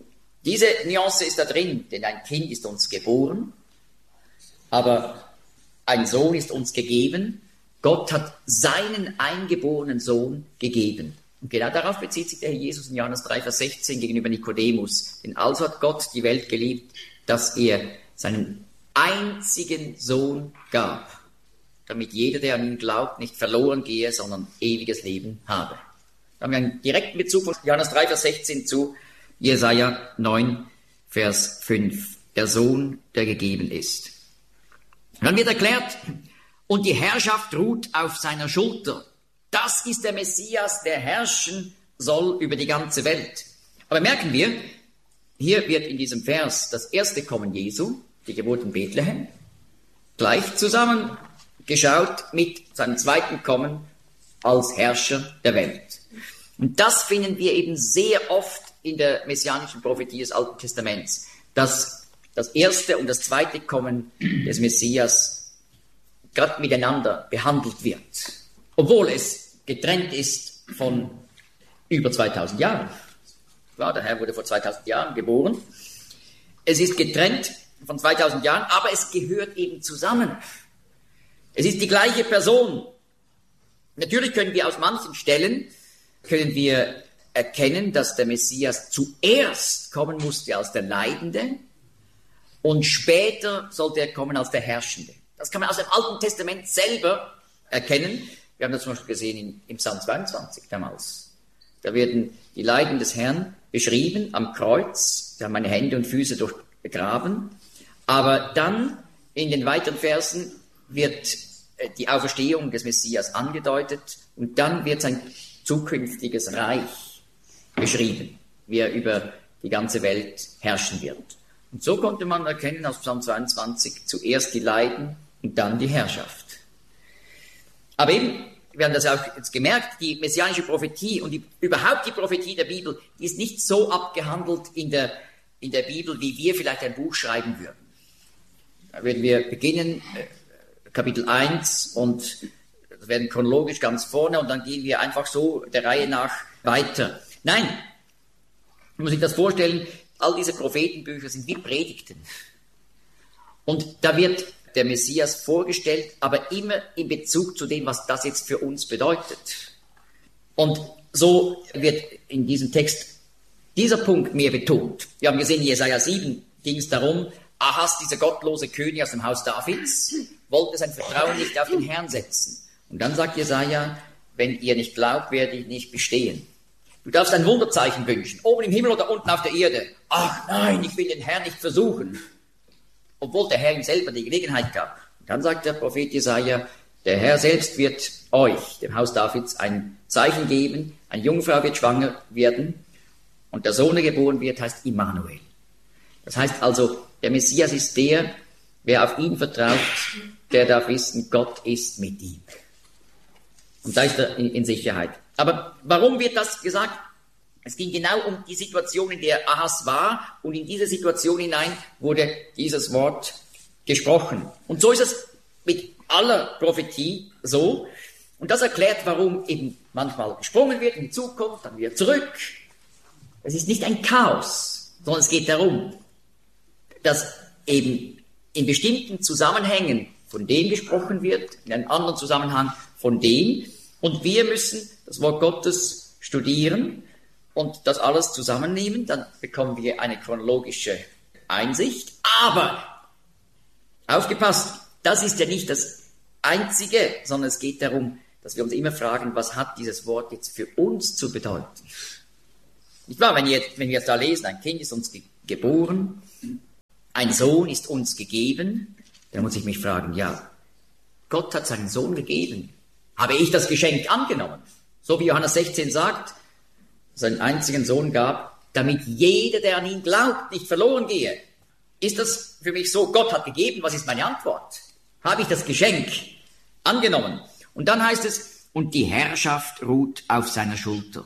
A: diese Nuance ist da drin, denn ein Kind ist uns geboren, aber ein Sohn ist uns gegeben. Gott hat seinen eingeborenen Sohn gegeben. Und genau darauf bezieht sich der Herr Jesus in Johannes 3, Vers 16 gegenüber Nikodemus. Denn also hat Gott die Welt geliebt, dass er seinen einzigen Sohn gab, damit jeder, der an ihn glaubt, nicht verloren gehe, sondern ewiges Leben habe. Da haben wir einen direkten Bezug von Johannes 3, Vers 16 zu Jesaja 9, Vers 5. Der Sohn, der gegeben ist. Und dann wird erklärt, und die Herrschaft ruht auf seiner Schulter. Das ist der Messias, der herrschen soll über die ganze Welt. Aber merken wir, hier wird in diesem Vers das erste Kommen Jesu, die Geburt in Bethlehem, gleich zusammengeschaut mit seinem zweiten Kommen als Herrscher der Welt. Und das finden wir eben sehr oft in der messianischen Prophetie des Alten Testaments, dass das erste und das zweite Kommen des Messias gerade miteinander behandelt wird, obwohl es getrennt ist von über 2000 Jahren. Klar, der Herr wurde vor 2000 Jahren geboren. Es ist getrennt von 2000 Jahren, aber es gehört eben zusammen. Es ist die gleiche Person. Natürlich können wir aus manchen Stellen erkennen, dass der Messias zuerst kommen musste als der Leidende und später sollte er kommen als der Herrschende. Das kann man aus dem Alten Testament selber erkennen. Wir haben das zum Beispiel gesehen im Psalm 22 damals. Da werden die Leiden des Herrn beschrieben am Kreuz. Sie haben meine Hände und Füße durchgraben. Aber dann in den weiteren Versen wird die Auferstehung des Messias angedeutet und dann wird sein zukünftiges Reich beschrieben, wie er über die ganze Welt herrschen wird. Und so konnte man erkennen aus Psalm 22 zuerst die Leiden und dann die Herrschaft. Aber eben, wir haben das auch jetzt gemerkt, die messianische Prophetie und überhaupt die Prophetie der Bibel, die ist nicht so abgehandelt in der Bibel, wie wir vielleicht ein Buch schreiben würden. Da würden wir beginnen, Kapitel 1 und das werden chronologisch ganz vorne und dann gehen wir einfach so der Reihe nach weiter. Nein, man muss sich das vorstellen, all diese Prophetenbücher sind wie Predigten. Und da wird der Messias vorgestellt, aber immer in Bezug zu dem, was das jetzt für uns bedeutet. Und so wird in diesem Text dieser Punkt mehr betont. Wir haben gesehen, in Jesaja 7 ging es darum, Ahas, dieser gottlose König aus dem Haus Davids, wollte sein Vertrauen nicht auf den Herrn setzen. Und dann sagt Jesaja, wenn ihr nicht glaubt, werde ich nicht bestehen. Du darfst ein Wunderzeichen wünschen, oben im Himmel oder unten auf der Erde. Ach nein, ich will den Herrn nicht versuchen. Obwohl der Herr ihm selber die Gelegenheit gab. Und dann sagt der Prophet Jesaja, der Herr selbst wird euch, dem Haus Davids, ein Zeichen geben, eine Jungfrau wird schwanger werden und der Sohn, der geboren wird, heißt Immanuel. Das heißt also, der Messias ist der, wer auf ihn vertraut, der darf wissen, Gott ist mit ihm. Und da ist er in Sicherheit. Aber warum wird das gesagt? Es ging genau um die Situation, in der Ahas war, und in diese Situation hinein wurde dieses Wort gesprochen. Und so ist es mit aller Prophetie so. Und das erklärt, warum eben manchmal gesprungen wird in die Zukunft, dann wieder zurück. Es ist nicht ein Chaos, sondern es geht darum, dass eben in bestimmten Zusammenhängen von dem gesprochen wird, in einem anderen Zusammenhang von dem. Und wir müssen das Wort Gottes studieren und das alles zusammennehmen, dann bekommen wir eine chronologische Einsicht. Aber, aufgepasst, das ist ja nicht das Einzige, sondern es geht darum, dass wir uns immer fragen, was hat dieses Wort jetzt für uns zu bedeuten? Nicht wahr, wenn wir jetzt da lesen, ein Kind ist uns geboren, ein Sohn ist uns gegeben, dann muss ich mich fragen, ja, Gott hat seinen Sohn gegeben. Habe ich das Geschenk angenommen? So wie Johannes 16 sagt, seinen einzigen Sohn gab, damit jeder, der an ihn glaubt, nicht verloren gehe. Ist das für mich so, Gott hat gegeben, was ist meine Antwort? Habe ich das Geschenk angenommen? Und dann heißt es, und die Herrschaft ruht auf seiner Schulter.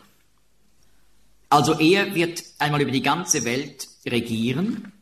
A: Also er wird einmal über die ganze Welt regieren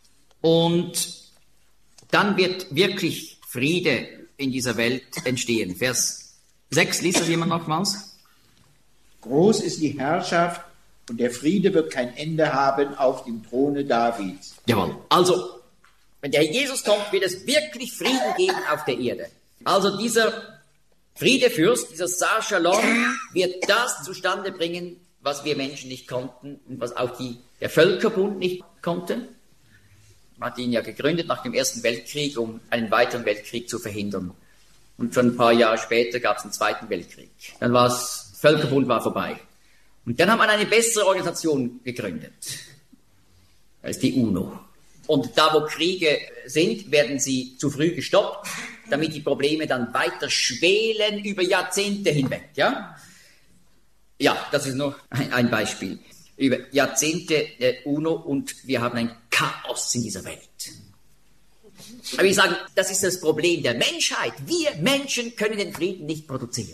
A: und dann wird wirklich Friede in dieser Welt entstehen. Vers 6, liest das jemand nochmals?
D: Groß ist die Herrschaft und der Friede wird kein Ende haben auf dem Throne Davids.
A: Jawohl. Also, wenn der Herr Jesus kommt, wird es wirklich Frieden geben auf der Erde. Also dieser Friedefürst, dieser Sar Shalom, wird das zustande bringen, was wir Menschen nicht konnten und was auch der Völkerbund nicht konnte. Man hat ihn ja gegründet nach dem Ersten Weltkrieg, um einen weiteren Weltkrieg zu verhindern. Und schon ein paar Jahre später gab es einen Zweiten Weltkrieg. Dann Völkerbund war vorbei. Und dann hat man eine bessere Organisation gegründet. Das ist die UNO. Und da, wo Kriege sind, werden sie zu früh gestoppt, damit die Probleme dann weiter schwelen über Jahrzehnte hinweg. Ja, das ist nur ein Beispiel. Über Jahrzehnte der UNO und wir haben ein Chaos in dieser Welt. Aber ich sage, das ist das Problem der Menschheit. Wir Menschen können den Frieden nicht produzieren.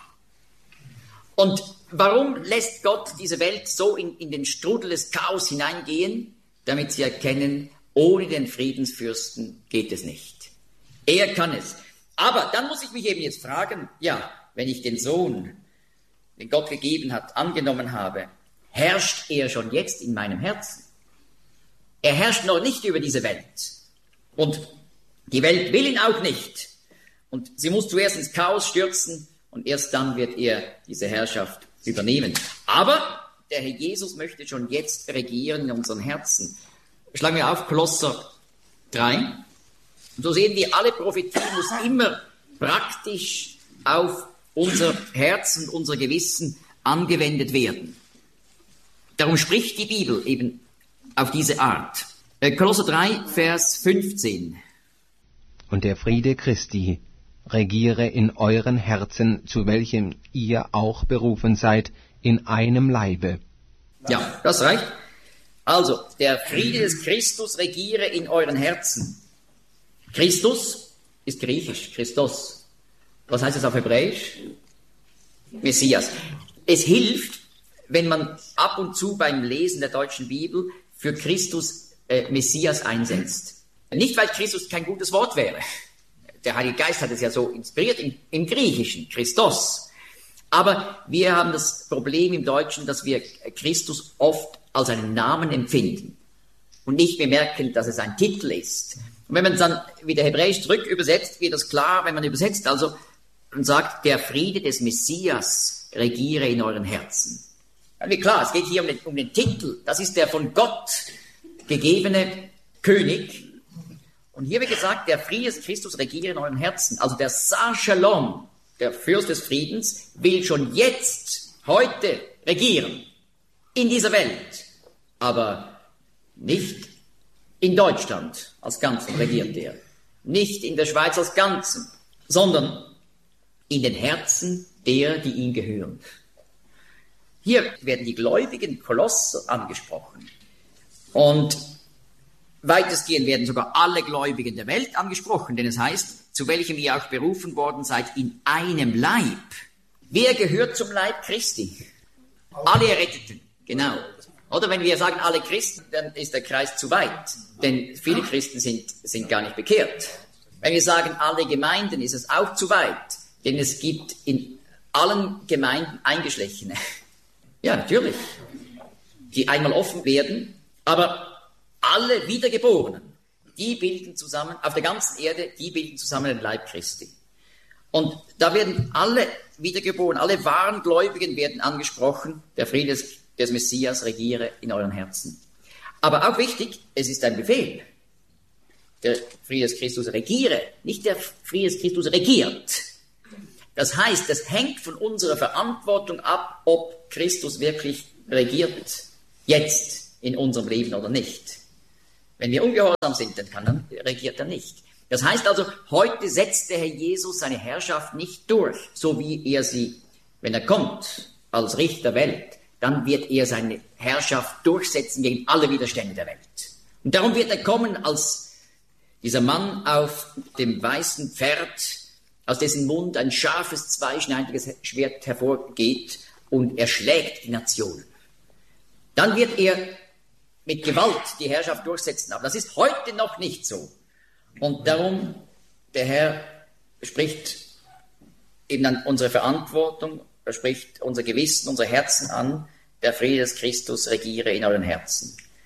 A: Und warum lässt Gott diese Welt so in den Strudel des Chaos hineingehen? Damit sie erkennen, ohne den Friedensfürsten geht es nicht. Er kann es. Aber dann muss ich mich eben jetzt fragen, wenn ich den Sohn, den Gott gegeben hat, angenommen habe, herrscht er schon jetzt in meinem Herzen? Er herrscht noch nicht über diese Welt. Und die Welt will ihn auch nicht. Und sie muss zuerst ins Chaos stürzen und erst dann wird er diese Herrschaft übernehmen. Aber der Herr Jesus möchte schon jetzt regieren in unseren Herzen. Schlagen wir auf Kolosser 3. Und so sehen wir, alle Prophetie muss immer praktisch auf unser Herz und unser Gewissen angewendet werden. Darum spricht die Bibel eben auf diese Art. Kolosser 3, Vers 15.
C: Und der Friede Christi regiere in euren Herzen, zu welchem ihr auch berufen seid, in einem Leibe.
A: Ja, das reicht. Also, der Friede des Christus regiere in euren Herzen. Christus ist griechisch, Christos. Was heißt das auf Hebräisch? Messias. Es hilft, wenn man ab und zu beim Lesen der deutschen Bibel für Christus Messias einsetzt. Nicht, weil Christus kein gutes Wort wäre. Der Heilige Geist hat es ja so inspiriert im Griechischen, Christos. Aber wir haben das Problem im Deutschen, dass wir Christus oft als einen Namen empfinden und nicht bemerken, dass es ein Titel ist. Und wenn man es dann wieder hebräisch zurück übersetzt, wird das klar, wenn man übersetzt, also man sagt, der Friede des Messias regiere in euren Herzen. Also klar, es geht hier um den Titel, das ist der von Gott gegebene König. Und hier wird gesagt, der Friede des Christus regiere in euren Herzen. Also der Sar Shalom, der Fürst des Friedens, will schon jetzt, heute regieren in dieser Welt, aber nicht in Deutschland als Ganzen regiert er, nicht in der Schweiz als Ganzen, sondern in den Herzen derer, die ihm gehören. Hier werden die gläubigen Kolosser angesprochen und weitestgehend werden sogar alle Gläubigen der Welt angesprochen, denn es heißt, zu welchem ihr auch berufen worden seid, in einem Leib. Wer gehört zum Leib Christi? Alle Erretteten, genau. Oder wenn wir sagen alle Christen, dann ist der Kreis zu weit, denn viele Christen sind gar nicht bekehrt. Wenn wir sagen alle Gemeinden, ist es auch zu weit, denn es gibt in allen Gemeinden Eingeschlechene. Ja, natürlich, die einmal offen werden, aber alle Wiedergeborenen, die bilden zusammen, auf der ganzen Erde, die bilden zusammen den Leib Christi. Und da werden alle Wiedergeborenen, alle wahren Gläubigen werden angesprochen, der Friede des Messias regiere in euren Herzen. Aber auch wichtig, es ist ein Befehl. Der Friede des Christus regiere, nicht der Friede des Christus regiert. Das heißt, es hängt von unserer Verantwortung ab, ob Christus wirklich regiert, jetzt in unserem Leben oder nicht. Wenn wir ungehorsam sind, dann regiert er nicht. Das heißt also, heute setzt der Herr Jesus seine Herrschaft nicht durch, so wie er sie, wenn er kommt, als Richter der Welt, dann wird er seine Herrschaft durchsetzen gegen alle Widerstände der Welt. Und darum wird er kommen als dieser Mann auf dem weißen Pferd, aus dessen Mund ein scharfes, zweischneidiges Schwert hervorgeht und er schlägt die Nationen. Dann wird er mit Gewalt die Herrschaft durchsetzen. Aber das ist heute noch nicht so. Und darum, der Herr spricht eben an unsere Verantwortung, er spricht unser Gewissen, unser Herzen an, der Friede des Christus regiere in euren Herzen.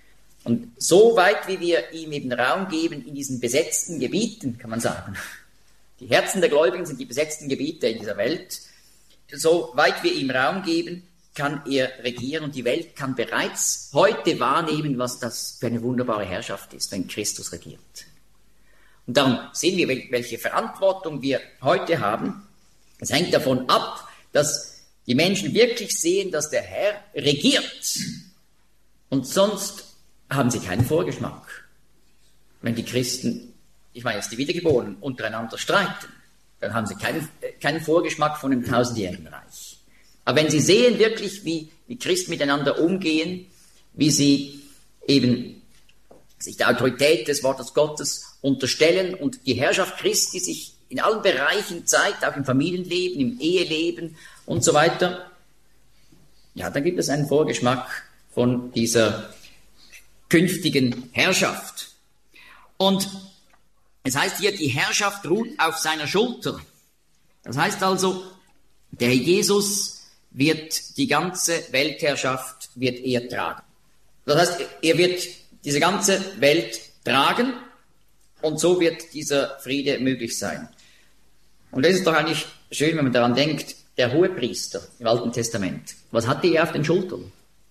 A: Und so weit, wie wir ihm eben Raum geben in diesen besetzten Gebieten, kann man sagen, die Herzen der Gläubigen sind die besetzten Gebiete in dieser Welt, so weit wir ihm Raum geben, kann er regieren und die Welt kann bereits heute wahrnehmen, was das für eine wunderbare Herrschaft ist, wenn Christus regiert. Und darum sehen wir, welche Verantwortung wir heute haben. Es hängt davon ab, dass die Menschen wirklich sehen, dass der Herr regiert. Und sonst haben sie keinen Vorgeschmack. Wenn die Christen, ich meine jetzt die Wiedergeborenen, untereinander streiten, dann haben sie keinen Vorgeschmack von einem tausendjährigen Reich. Aber wenn sie sehen wirklich, wie Christen miteinander umgehen, wie sie eben sich der Autorität des Wortes Gottes unterstellen und die Herrschaft Christi sich in allen Bereichen zeigt, auch im Familienleben, im Eheleben und so weiter, ja, dann gibt es einen Vorgeschmack von dieser künftigen Herrschaft. Und es heißt hier, die Herrschaft ruht auf seiner Schulter. Das heißt also, der Herr Jesus wird die ganze Weltherrschaft wird er tragen. Das heißt, er wird diese ganze Welt tragen und so wird dieser Friede möglich sein. Und das ist doch eigentlich schön, wenn man daran denkt, der Hohepriester im Alten Testament, was hatte er auf den Schultern?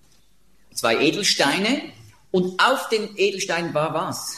A: 2 Edelsteine und auf den Edelsteinen war was?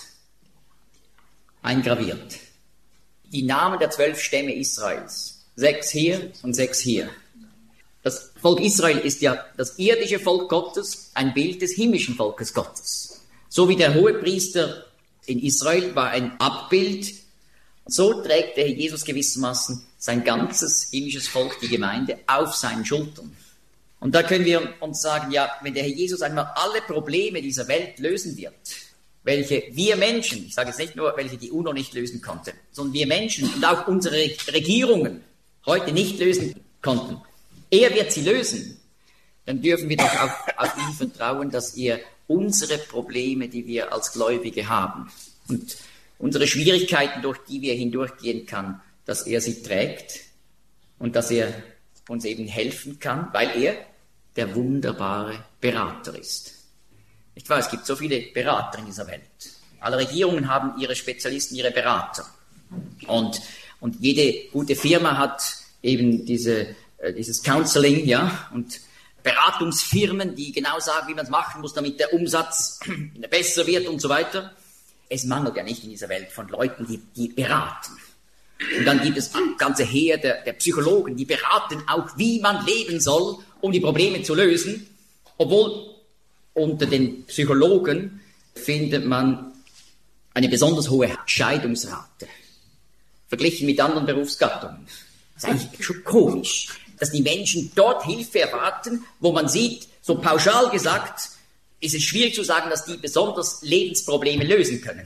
A: Eingraviert. Die Namen der 12 Stämme Israels. 6 hier und 6 hier. Das Volk Israel ist ja das irdische Volk Gottes, ein Bild des himmlischen Volkes Gottes. So wie der Hohepriester in Israel war ein Abbild, so trägt der Herr Jesus gewissermaßen sein ganzes himmlisches Volk, die Gemeinde, auf seinen Schultern. Und da können wir uns sagen, ja, wenn der Herr Jesus einmal alle Probleme dieser Welt lösen wird, welche wir Menschen, ich sage jetzt nicht nur, welche die UNO nicht lösen konnte, sondern wir Menschen und auch unsere Regierungen heute nicht lösen konnten, er wird sie lösen, dann dürfen wir doch auf ihn vertrauen, dass er unsere Probleme, die wir als Gläubige haben und unsere Schwierigkeiten, durch die wir hindurchgehen kann, dass er sie trägt und dass er uns eben helfen kann, weil er der wunderbare Berater ist. Nicht wahr? Es gibt so viele Berater in dieser Welt. Alle Regierungen haben ihre Spezialisten, ihre Berater. Und jede gute Firma hat eben dieses Counseling, ja, und Beratungsfirmen, die genau sagen, wie man es machen muss, damit der Umsatz besser wird und so weiter. Es mangelt ja nicht in dieser Welt von Leuten, die beraten. Und dann gibt es ganze Heer der Psychologen, die beraten auch, wie man leben soll, um die Probleme zu lösen. Obwohl unter den Psychologen findet man eine besonders hohe Scheidungsrate, verglichen mit anderen Berufsgattungen. Das ist eigentlich schon komisch, dass die Menschen dort Hilfe erwarten, wo man sieht, so pauschal gesagt, ist es schwierig zu sagen, dass die besonders Lebensprobleme lösen können.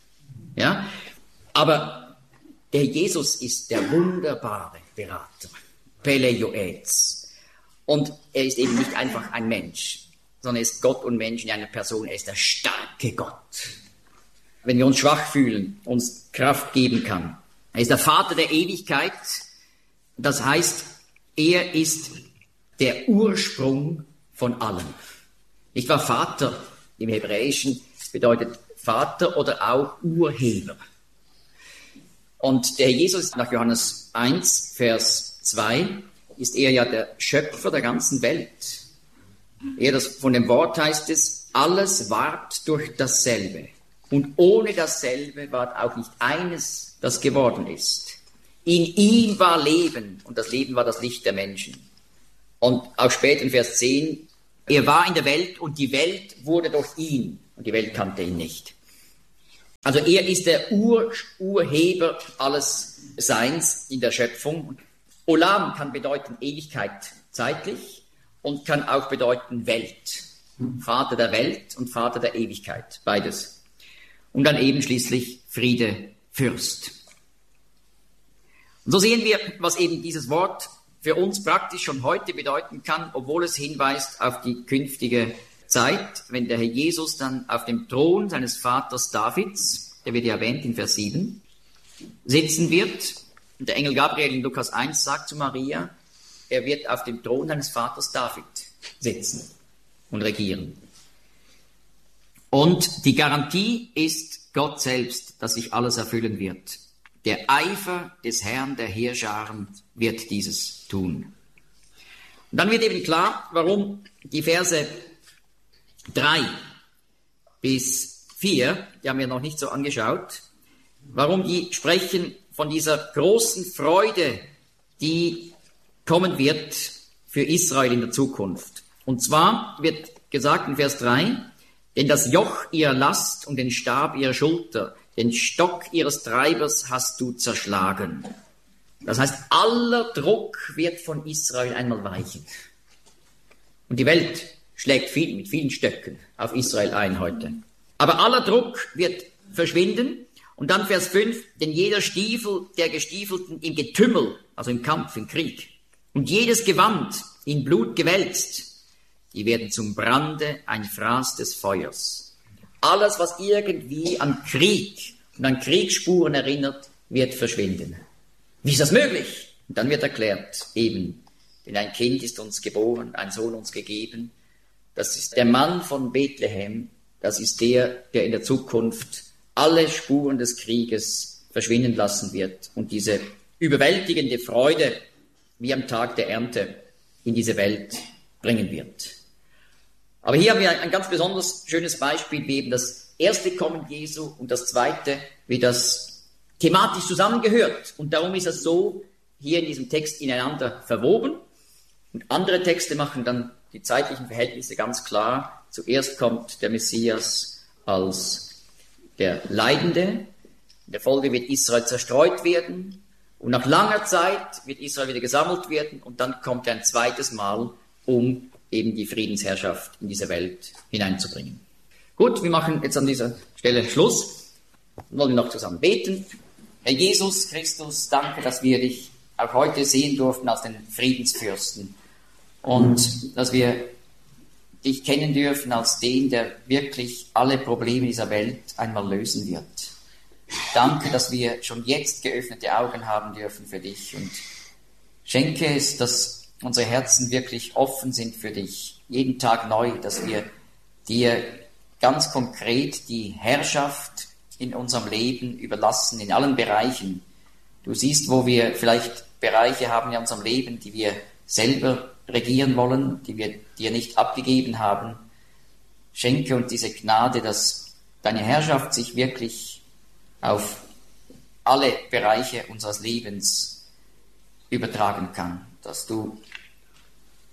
A: Ja? Aber der Jesus ist der wunderbare Berater, Peleioez. Und er ist eben nicht einfach ein Mensch, sondern er ist Gott und Mensch in einer Person. Er ist der starke Gott. Wenn wir uns schwach fühlen, uns Kraft geben kann. Er ist der Vater der Ewigkeit. Das heißt, er ist der Ursprung von allem. Nicht wahr? Vater im Hebräischen bedeutet Vater oder auch Urheber. Und der Jesus nach Johannes 1, Vers 2, ist er ja der Schöpfer der ganzen Welt. Von dem Wort heißt es, alles ward durch dasselbe. Und ohne dasselbe ward auch nicht eines, das geworden ist. In ihm war Leben und das Leben war das Licht der Menschen. Und auch später in Vers 10, er war in der Welt und die Welt wurde durch ihn und die Welt kannte ihn nicht. Also er ist der Urheber alles Seins in der Schöpfung. Olam kann bedeuten Ewigkeit zeitlich und kann auch bedeuten Welt. Vater der Welt und Vater der Ewigkeit, beides. Und dann eben schließlich Friede, Fürst. Und so sehen wir, was eben dieses Wort für uns praktisch schon heute bedeuten kann, obwohl es hinweist auf die künftige Zeit, wenn der Herr Jesus dann auf dem Thron seines Vaters Davids, der wird ja erwähnt in Vers 7, sitzen wird. Und der Engel Gabriel in Lukas 1 sagt zu Maria, er wird auf dem Thron seines Vaters David sitzen und regieren. Und die Garantie ist Gott selbst, dass sich alles erfüllen wird. Der Eifer des Herrn der Heerscharen wird dieses tun. Und dann wird eben klar, warum die Verse 3 bis 4, die haben wir noch nicht so angeschaut, warum die sprechen von dieser großen Freude, die kommen wird für Israel in der Zukunft. Und zwar wird gesagt in Vers 3, denn das Joch ihrer Last und den Stab ihrer Schulter, den Stock ihres Treibers hast du zerschlagen. Das heißt, aller Druck wird von Israel einmal weichen. Und die Welt schlägt mit vielen Stöcken auf Israel ein heute. Aber aller Druck wird verschwinden. Und dann Vers 5, denn jeder Stiefel der Gestiefelten im Getümmel, also im Kampf, im Krieg, und jedes Gewand in Blut gewälzt, die werden zum Brande ein Fraß des Feuers. Alles, was irgendwie an Krieg und an Kriegsspuren erinnert, wird verschwinden. Wie ist das möglich? Und dann wird erklärt, eben, denn ein Kind ist uns geboren, ein Sohn uns gegeben. Das ist der Mann von Bethlehem. Das ist der, der in der Zukunft alle Spuren des Krieges verschwinden lassen wird und diese überwältigende Freude, wie am Tag der Ernte, in diese Welt bringen wird. Aber hier haben wir ein ganz besonders schönes Beispiel, wie eben das erste Kommen Jesu und das zweite, wie das thematisch zusammengehört. Und darum ist es so hier in diesem Text ineinander verwoben. Und andere Texte machen dann die zeitlichen Verhältnisse ganz klar. Zuerst kommt der Messias als der Leidende. In der Folge wird Israel zerstreut werden. Und nach langer Zeit wird Israel wieder gesammelt werden. Und dann kommt er ein zweites Mal, um eben die Friedensherrschaft in diese Welt hineinzubringen. Gut, wir machen jetzt an dieser Stelle Schluss. Wir wollen noch zusammen beten. Herr Jesus Christus, danke, dass wir dich auch heute sehen durften als den Friedensfürsten und dass wir dich kennen dürfen als den, der wirklich alle Probleme dieser Welt einmal lösen wird. Danke, dass wir schon jetzt geöffnete Augen haben dürfen für dich und schenke es, dass unsere Herzen wirklich offen sind für dich, jeden Tag neu, dass wir dir ganz konkret die Herrschaft in unserem Leben überlassen, in allen Bereichen. Du siehst, wo wir vielleicht Bereiche haben in unserem Leben, die wir selber regieren wollen, die wir dir nicht abgegeben haben. Schenke uns diese Gnade, dass deine Herrschaft sich wirklich auf alle Bereiche unseres Lebens übertragen kann, dass du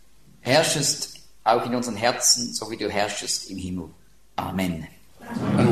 A: herrschest auch in unseren Herzen, so wie du herrschest im Himmel. Amen.